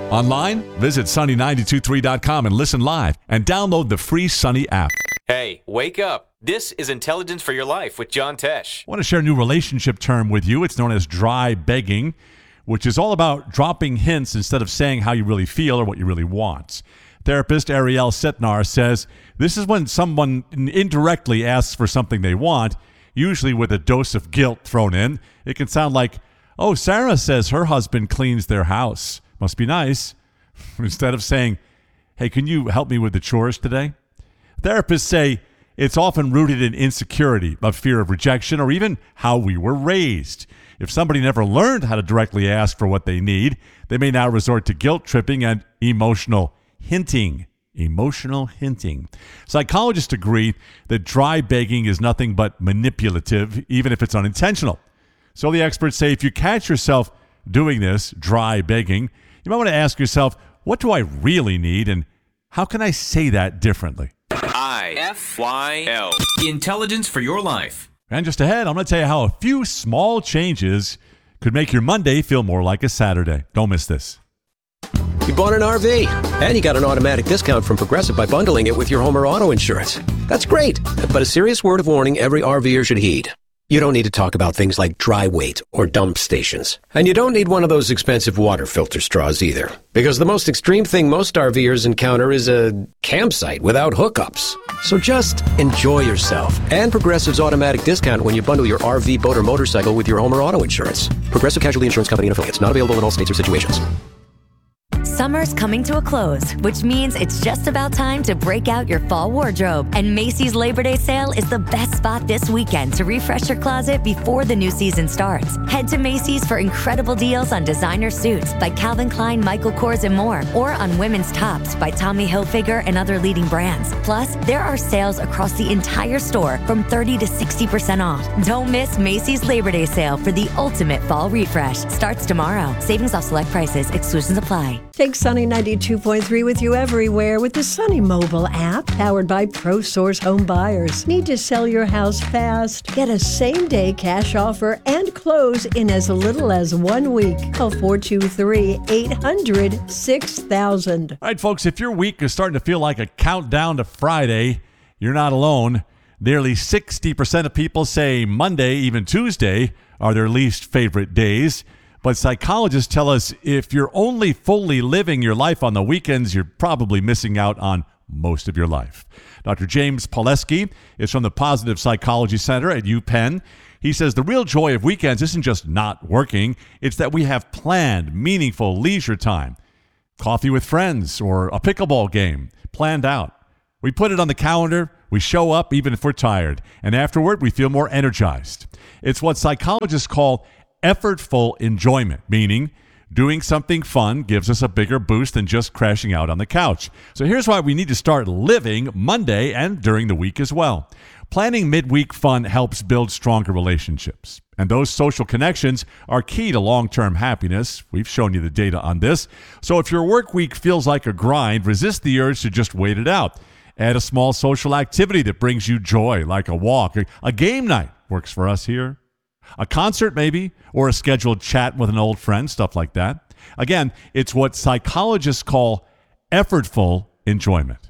Online, visit sunny923.com and listen live and download the free Sunny app. Hey, wake up. This is Intelligence for Your Life with John Tesh. I want to share a new relationship term with you. It's known as dry begging, which is all about dropping hints instead of saying how you really feel or what you really want. Therapist Ariel Setnar says this is when someone indirectly asks for something they want, usually with a dose of guilt thrown in. It can sound like, oh, Sarah says her husband cleans their house. Must be nice. Instead of saying, hey, can you help me with the chores today? Therapists say it's often rooted in insecurity, a fear of rejection, or even how we were raised. If somebody never learned how to directly ask for what they need, they may now resort to guilt tripping and emotional hinting. Emotional hinting. Psychologists agree that dry begging is nothing but manipulative, even if it's unintentional. So the experts say if you catch yourself doing this, dry begging, you might want to ask yourself, what do I really need, and how can I say that differently? IFYL. Intelligence for Your Life. And just ahead, I'm going to tell you how a few small changes could make your Monday feel more like a Saturday. Don't miss this. You bought an RV, and you got an automatic discount from Progressive by bundling it with your home or auto insurance. That's great, but a serious word of warning every RVer should heed. You don't need to talk about things like dry weight or dump stations. And you don't need one of those expensive water filter straws either. Because the most extreme thing most RVers encounter is a campsite without hookups. So just enjoy yourself and Progressive's automatic discount when you bundle your RV, boat, or motorcycle with your home or auto insurance. Progressive Casualty Insurance Company and Affiliates. Not available in all states or situations. Summer's coming to a close, which means it's just about time to break out your fall wardrobe. And Macy's Labor Day sale is the best spot this weekend to refresh your closet before the new season starts. Head to Macy's for incredible deals on designer suits by Calvin Klein, Michael Kors, and more, or on women's tops by Tommy Hilfiger and other leading brands. Plus, there are sales across the entire store from 30 to 60% off. Don't miss Macy's Labor Day sale for the ultimate fall refresh. Starts tomorrow. Savings off select prices. Exclusions apply. Take Sunny 92.3 with you everywhere with the Sunny mobile app, powered by ProSource Home Buyers. Need to sell your house fast? Get a same-day cash offer and close in as little as 1 week. Call 423-800-6000. All right, folks, if your week is starting to feel like a countdown to Friday, you're not alone. Nearly 60% of people say Monday, even Tuesday, are their least favorite days. But psychologists tell us if you're only fully living your life on the weekends, you're probably missing out on most of your life. Dr. James Poleski is from the Positive Psychology Center at UPenn. He says the real joy of weekends isn't just not working, it's that we have planned, meaningful leisure time. Coffee with friends or a pickleball game planned out. We put it on the calendar, we show up even if we're tired, and afterward we feel more energized. It's what psychologists call effortful enjoyment, meaning doing something fun gives us a bigger boost than just crashing out on the couch. So here's why we need to start living Monday and during the week as well. Planning midweek fun helps build stronger relationships. And those social connections are key to long-term happiness. We've shown you the data on this. So if your work week feels like a grind, resist the urge to just wait it out. Add a small social activity that brings you joy, like a walk. A game night works for us here. A concert maybe, or a scheduled chat with an old friend, stuff like that. Again, it's what psychologists call effortful enjoyment.